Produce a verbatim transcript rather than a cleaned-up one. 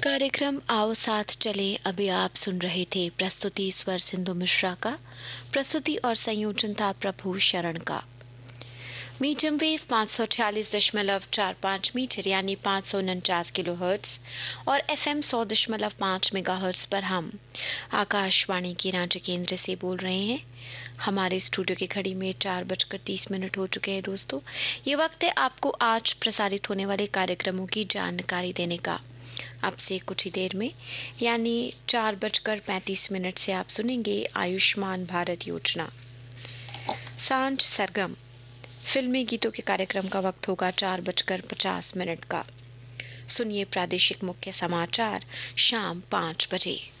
कार्यक्रम आओ साथ चले अभी आप सुन रहे थे। प्रस्तुति स्वर सिंधु मिश्रा का, प्रस्तुति और संयोजन था प्रभु शरण का। मीडियम वेव पाँच सौ छियालीस दशमलव चार पाँच मीटर यानी पाँच सौ उनचास किलो हर्ट्स और एफएम सौ दशमलव पाँच मेगा हर्ट्स पर हम आकाशवाणी के रांची केंद्र से बोल रहे हैं। हमारे स्टूडियो की घड़ी में चार बजकर तीस मिनट हो चुके हैं। दोस्तों, ये वक्त है आपको आज प्रसारित होने वाले कार्यक्रमों की जानकारी देने का। अब से कुछ ही देर में यानी चार बजकर पैंतीस मिनट से आप सुनेंगे आयुष्मान भारत योजना। सांझ सरगम फिल्मी गीतों के कार्यक्रम का वक्त होगा चार बजकर पचास मिनट का। सुनिए प्रादेशिक मुख्य समाचार शाम पाँच बजे।